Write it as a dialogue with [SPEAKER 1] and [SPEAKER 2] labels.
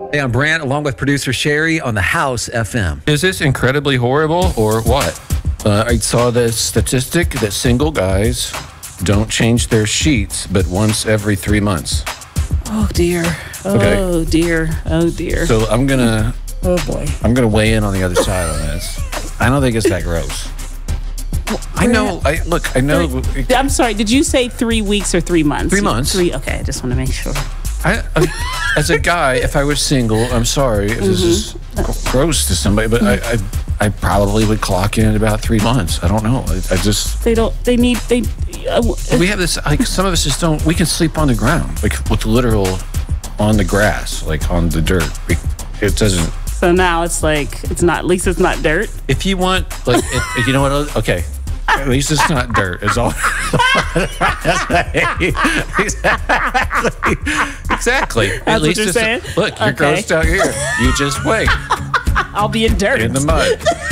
[SPEAKER 1] Hey, I'm Brant, along with producer Sherry on the House FM.
[SPEAKER 2] Is this incredibly horrible or what? I saw this statistic that single guys don't change their sheets but once every 3 months.
[SPEAKER 3] Oh, dear. Oh, dear. Oh, dear.
[SPEAKER 2] So I'm going to...
[SPEAKER 3] Oh, boy.
[SPEAKER 2] I'm going to weigh in on the other side on this. I don't think it's that gross. I know. I know.
[SPEAKER 3] I'm sorry. Did you say 3 weeks or 3 months?
[SPEAKER 2] 3 months.
[SPEAKER 3] Okay, I just want to make sure.
[SPEAKER 2] As a guy, if I was single, I'm sorry if this is gross to somebody, but I probably would clock in about 3 months. I don't know. I just...
[SPEAKER 3] We
[SPEAKER 2] we have this, like, some of us just don't... We can sleep on the ground, like, with literal on the grass, like, on the dirt. It doesn't...
[SPEAKER 3] So now it's like, it's not, at least it's not dirt.
[SPEAKER 2] If you want, like, if you know what, okay. At least it's not dirt. It's all... Exactly.
[SPEAKER 3] That's
[SPEAKER 2] At least
[SPEAKER 3] what you're saying?
[SPEAKER 2] Look, you're grossed out here. You just wait.
[SPEAKER 3] I'll be in dirt.
[SPEAKER 2] In the mud.